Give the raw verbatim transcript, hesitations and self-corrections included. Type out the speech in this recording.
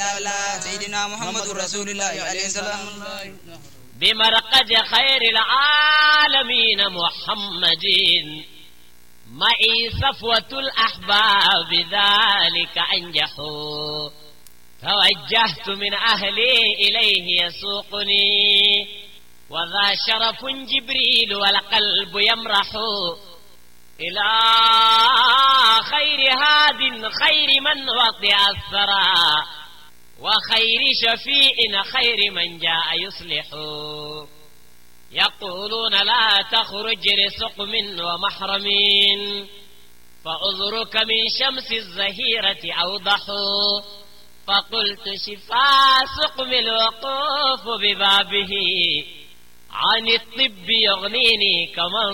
إله إلا الله سيدنا محمد رسول الله عليه السلام. بمرقد خير العالمين محمد معي صفوة الأحباب ذلك أنجحوا. توجهت من أهلي إليه يسوقني وذا شرف جبريل والقلب يمرح إلى خير هاد خير من وطئ الثرى وخير شفيء خير من جاء يصلح. يقولون لا تخرج لسقم ومحرم فأذرك من شمس الزهيرة أوضح. فقلت شفاء سقم الوقوف ببابه عن الطب يغنيني كمن